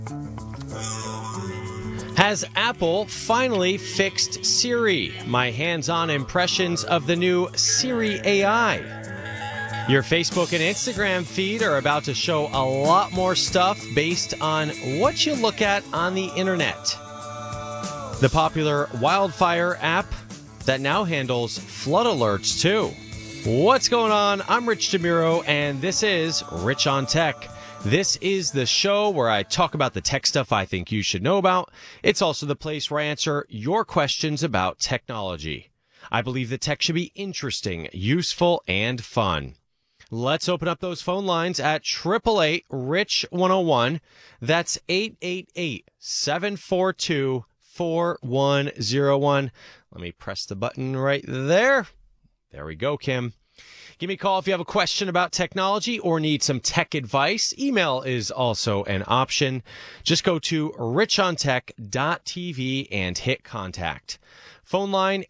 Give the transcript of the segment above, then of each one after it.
Has Apple finally fixed Siri? My hands-on impressions of the new Siri AI. Your Facebook and Instagram feed are about to show a lot more stuff based on what you look at on the internet. The popular Wildfire app that now handles flood alerts too. What's going on? I'm Rich DeMuro, and this is Rich on Tech. This is the show where I talk about the tech stuff I think you should know about. It's also the place where I answer your questions about technology. I believe that tech should be interesting, useful, and fun. Let's open up those phone lines at 888-RICH-101. That's 888-742-4101. Let me press the button right there. There we go, Kim. Give me a call if you have a question about technology or need some tech advice. Email is also an option. Just go to richontech.tv and hit contact. Phone line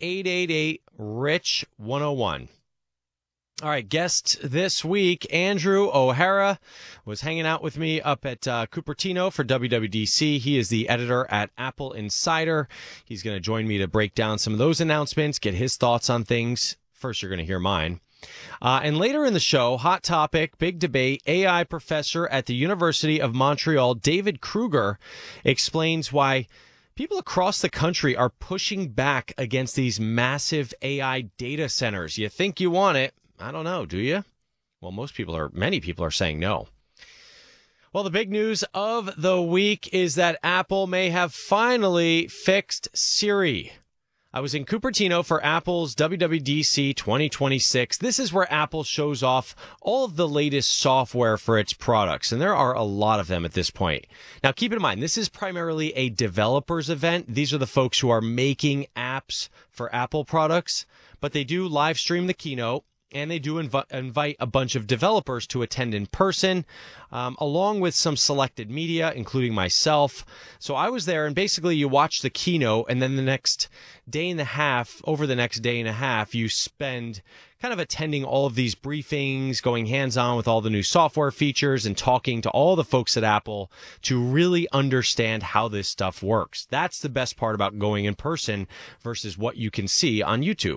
888-RICH-101. All right, guest this week, Andrew O'Hara, was hanging out with me up at Cupertino for WWDC. He is the editor at Apple Insider. He's going to join me to break down some of those announcements, get his thoughts on things. First, you're going to hear mine. And later in the show, hot topic, big debate, AI professor at the University of Montreal, David Kruger, explains why people across the country are pushing back against these massive AI data centers. You think you want it? I don't know, do you? Well, many people are saying no. Well, the big news of the week is that Apple may have finally fixed Siri. I was in Cupertino for Apple's WWDC 2026. This is where Apple shows off all of the latest software for its products, and there are a lot of them at this point. Now, keep in mind, this is primarily a developers event. These are the folks who are making apps for Apple products, but they do live stream the keynote. And they do invite a bunch of developers to attend in person, along with some selected media, including myself. So I was there, and basically you watch the keynote, and then over the next day and a half, you spend kind of attending all of these briefings, going hands-on with all the new software features, and talking to all the folks at Apple to really understand how this stuff works. That's the best part about going in person versus what you can see on YouTube.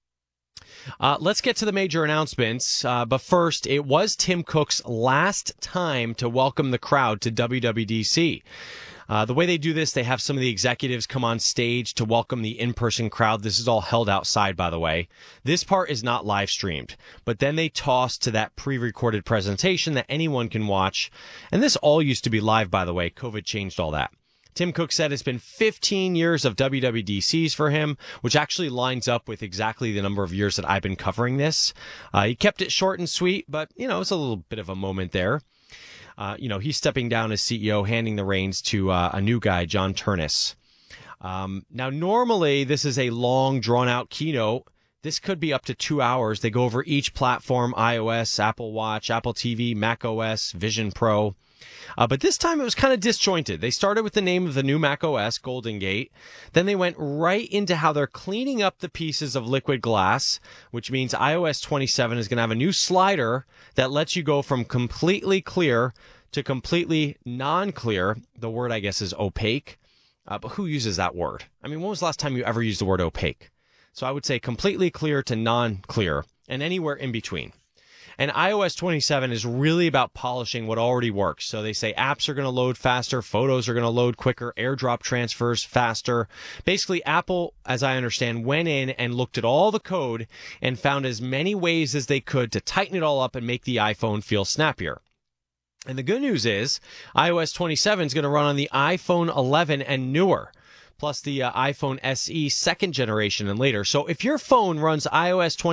Let's get to the major announcements. But first, it was Tim Cook's last time to welcome the crowd to WWDC. The way they do this, they have some of the executives come on stage to welcome the in-person crowd. This is all held outside, by the way. This part is not live streamed, but then they toss to that pre-recorded presentation that anyone can watch. And this all used to be live, by the way. COVID changed all that. Tim Cook said it's been 15 years of WWDCs for him, which actually lines up with exactly the number of years that I've been covering this. He kept it short and sweet, but, it's a little bit of a moment there. He's stepping down as CEO, handing the reins to a new guy, John Ternus. Now, normally, this is a long, drawn-out keynote. This could be up to 2 hours. They go over each platform, iOS, Apple Watch, Apple TV, macOS, Vision Pro. But this time it was kind of disjointed. They started with the name of the new macOS, Golden Gate. Then they went right into how they're cleaning up the pieces of liquid glass, which means iOS 27 is going to have a new slider that lets you go from completely clear to completely non-clear. The word, I guess, is opaque. But who uses that word? I mean, when was the last time you ever used the word opaque? So I would say completely clear to non-clear and anywhere in between. And iOS 27 is really about polishing what already works. So they say apps are going to load faster, photos are going to load quicker, AirDrop transfers faster. Basically, Apple, as I understand, went in and looked at all the code and found as many ways as they could to tighten it all up and make the iPhone feel snappier. And the good news is iOS 27 is going to run on the iPhone 11 and newer, plus the iPhone SE second generation and later. So if your phone runs iOS 27,